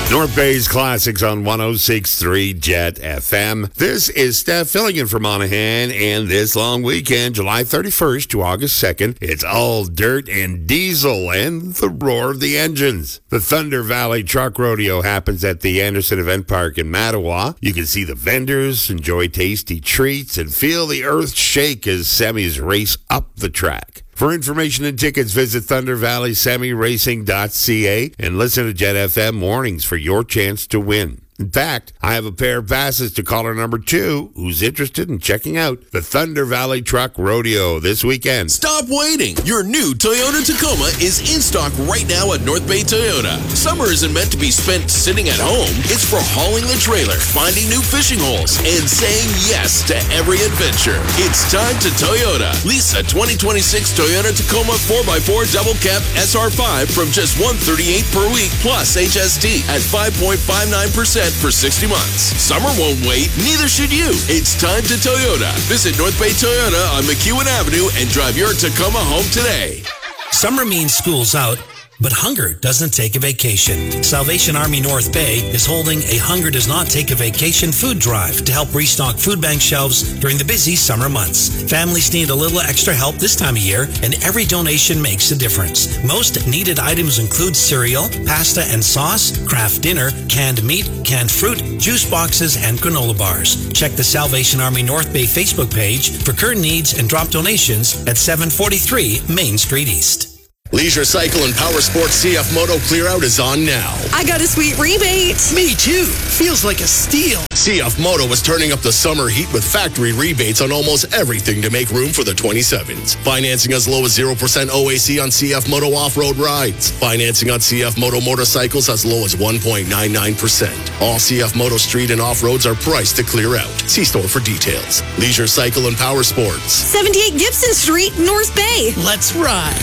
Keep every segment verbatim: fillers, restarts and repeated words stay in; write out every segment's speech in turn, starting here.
North Bay's Classics on one oh six point three Jet F M. This is Steph filling in for Monahan, and this long weekend, July thirty-first to August second, it's all dirt and diesel and the roar of the engines. The Thunder Valley Truck Rodeo happens at the Anderson Event Park in Mattawa. You can see the vendors, enjoy tasty treats, and feel the earth shake as semis race up the track. For information and tickets, visit thunder valley semi racing dot c a and listen to Jet F M mornings for your chance to win. In fact, I have a pair of passes to caller number two who's interested in checking out the Thunder Valley Truck Rodeo this weekend. Stop waiting. Your new Toyota Tacoma is in stock right now at North Bay Toyota. Summer isn't meant to be spent sitting at home. It's for hauling the trailer, finding new fishing holes, and saying yes to every adventure. It's time to Toyota. Lease a twenty twenty-six Toyota Tacoma four by four Double Cab S R five from just one hundred thirty-eight dollars per week plus H S T at five point five nine percent for sixty months. Summer won't wait, neither should you. It's time to Toyota. Visit North Bay Toyota on McEwen Avenue and drive your Tacoma home today. Summer means school's out, but hunger doesn't take a vacation. Salvation Army North Bay is holding a Hunger Does Not Take a Vacation food drive to help restock food bank shelves during the busy summer months. Families need a little extra help this time of year, and every donation makes a difference. Most needed items include cereal, pasta and sauce, craft dinner, canned meat, canned fruit, juice boxes, and granola bars. Check the Salvation Army North Bay Facebook page for current needs and drop donations at seven forty-three Main Street East. Leisure Cycle and Power Sports C F Moto Clear Out is on now. I got a sweet rebate. Me too. Feels like a steal. C F Moto is turning up the summer heat with factory rebates on almost everything to make room for the twenty-sevens. Financing as low as zero percent O A C on C F Moto off-road rides. Financing on C F Moto motorcycles as low as one point nine nine percent. All C F Moto street and off-roads are priced to clear out. See store for details. Leisure Cycle and Power Sports. seventy-eight Gibson Street, North Bay. Let's ride.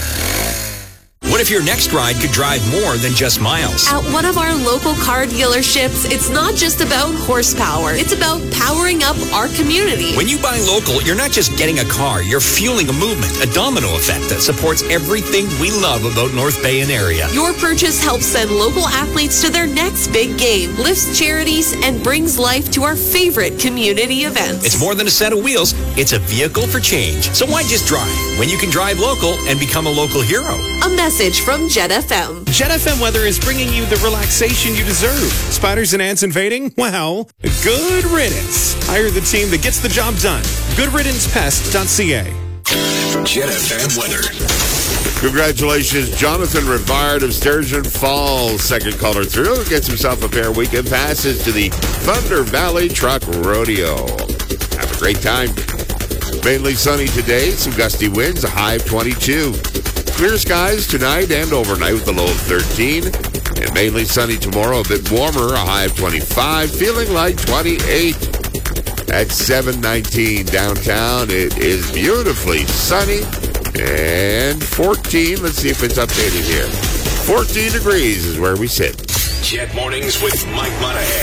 What if your next ride could drive more than just miles? At one of our local car dealerships, it's not just about horsepower. It's about powering up our community. When you buy local, you're not just getting a car. You're fueling a movement, a domino effect that supports everything we love about North Bay and area. Your purchase helps send local athletes to their next big game, lifts charities, and brings life to our favorite community events. It's more than a set of wheels. It's a vehicle for change. So why just drive when you can drive local and become a local hero? A message from Jet F M. Jet F M weather is bringing you the relaxation you deserve. Spiders and ants invading? Well, good riddance. Hire the team that gets the job done. good riddance pest dot c a. Jet F M weather. Congratulations, Jonathan Rivard of Sturgeon Falls. Second caller through gets himself a pair of weekend passes to the Thunder Valley Truck Rodeo. Have a great time. Mainly sunny today, some gusty winds, a high of twenty-two. Clear skies tonight and overnight with a low of thirteen. And mainly sunny tomorrow, a bit warmer, a high of twenty-five, feeling like twenty-eight. At seven nineteen downtown, it is beautifully sunny. And fourteen, let's see if it's updated here. fourteen degrees is where we sit. Jet Mornings with Mike Monahan.